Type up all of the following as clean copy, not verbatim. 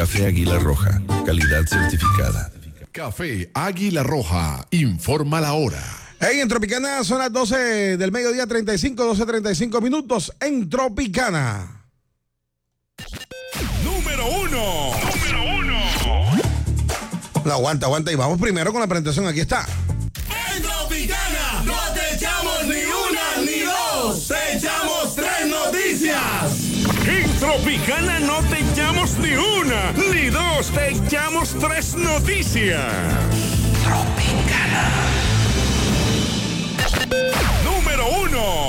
Café Águila Roja, calidad certificada. Café Águila Roja, informa la hora. Hey, en Tropicana son las 12 del mediodía, 12:35 minutos en Tropicana. Número uno. No, aguanta. Y vamos primero con la presentación. Aquí está. En Tropicana no te echamos ni una ni dos, te echamos tres noticias. En Tropicana no te echamos ni una ni dos, te echamos tres noticias. Tropicana. Número uno.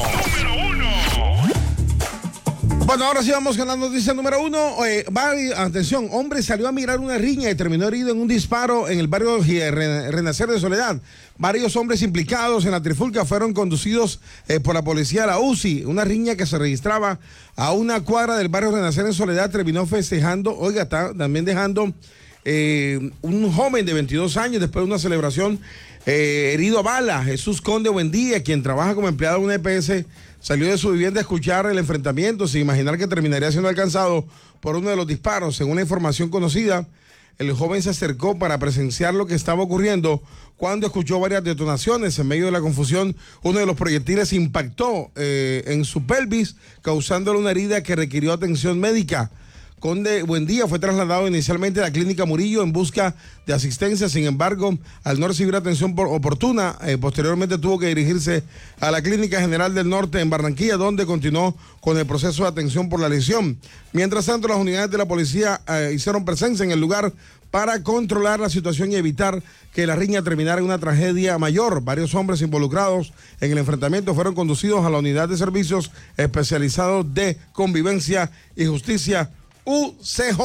Bueno, ahora sí vamos con la noticia número uno. Atención, hombre salió a mirar una riña y terminó herido en un disparo en el barrio Renacer de Soledad. Varios hombres implicados en la trifulca fueron conducidos por la policía a la UCI. Una riña que se registraba a una cuadra del barrio Renacer en Soledad terminó festejando, también dejando un joven de 22 años después de una celebración herido a bala. Jesús Conde Buendía, quien trabaja como empleado de una EPS, salió de su vivienda a escuchar el enfrentamiento sin imaginar que terminaría siendo alcanzado por uno de los disparos. Según la información conocida, el joven se acercó para presenciar lo que estaba ocurriendo cuando escuchó varias detonaciones. En medio de la confusión, uno de los proyectiles impactó en su pelvis, causándole una herida que requirió atención médica. Conde Buendía fue trasladado inicialmente a la clínica Murillo en busca de asistencia. Sin embargo, al no recibir atención oportuna, posteriormente tuvo que dirigirse a la Clínica General del Norte en Barranquilla, donde continuó con el proceso de atención por la lesión. Mientras tanto, las unidades de la policía hicieron presencia en el lugar para controlar la situación y evitar que la riña terminara en una tragedia mayor. Varios hombres involucrados en el enfrentamiento fueron conducidos a la unidad de servicios especializados de convivencia y justicia UCJ.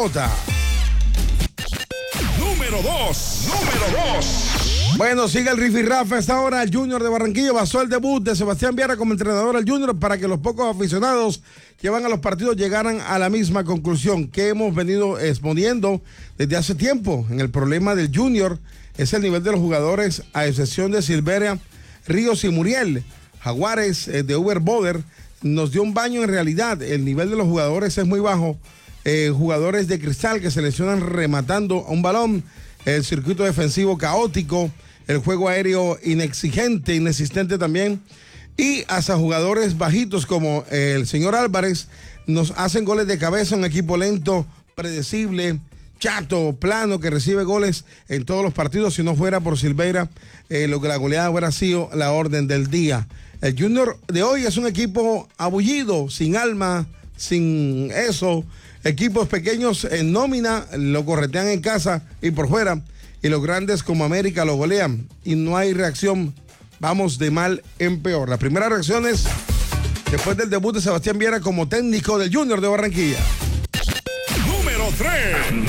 Número dos. Bueno, sigue el rifirrafe. Hasta ahora el Junior de Barranquilla basó el debut de Sebastián Viera como entrenador al Junior para que los pocos aficionados que van a los partidos llegaran a la misma conclusión que hemos venido exponiendo desde hace tiempo. En el problema del Junior es el nivel de los jugadores, a excepción de Silveria, Ríos y Muriel. Jaguares de Uber Boder nos dio un baño en realidad. El nivel de los jugadores es muy bajo. Jugadores de Cristal que se lesionan rematando a un balón, el circuito defensivo caótico, el juego aéreo inexistente también, y hasta jugadores bajitos como el señor Álvarez nos hacen goles de cabeza, un equipo lento, predecible, chato, plano, que recibe goles en todos los partidos. Si no fuera por Silveira, lo que la goleada hubiera sido la orden del día. El Junior de hoy es un equipo abullido, sin alma, sin eso. Equipos pequeños en nómina lo corretean en casa y por fuera, y los grandes como América lo golean y no hay reacción. Vamos de mal en peor. Las primeras reacciones después del debut de Sebastián Viera como técnico del Junior de Barranquilla. Número 3.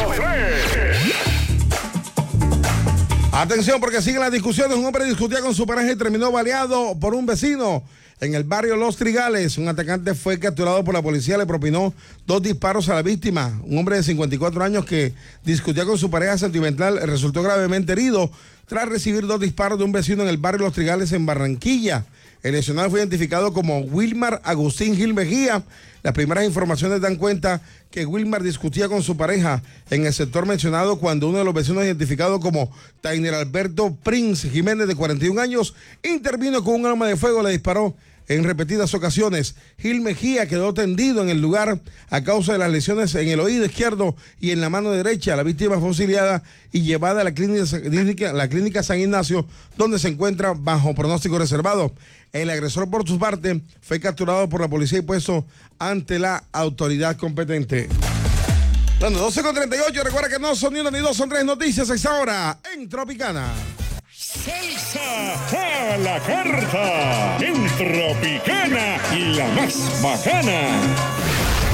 Atención, porque siguen las discusiones. Un hombre discutía con su pareja y terminó baleado por un vecino en el barrio Los Trigales. Un atacante fue capturado por la policía, le propinó 2 disparos a la víctima. Un hombre de 54 años que discutía con su pareja sentimental resultó gravemente herido tras recibir 2 disparos de un vecino en el barrio Los Trigales en Barranquilla. El lesionado fue identificado como Wilmar Agustín Gil Mejía. Las primeras informaciones dan cuenta que Wilmar discutía con su pareja en el sector mencionado cuando uno de los vecinos identificado como Tainer Alberto Prince Jiménez, de 41 años, intervino con un arma de fuego, le disparó en repetidas ocasiones. Gil Mejía quedó tendido en el lugar a causa de las lesiones en el oído izquierdo y en la mano derecha. La víctima fue auxiliada y llevada a la clínica San Ignacio, donde se encuentra bajo pronóstico reservado. El agresor, por su parte, fue capturado por la policía y puesto ante la autoridad competente. Bueno, 12:38. Recuerda que no son ni una ni dos, son 3 noticias a esta hora en Tropicana. Salsa a la carta en Tropicana y la más bacana.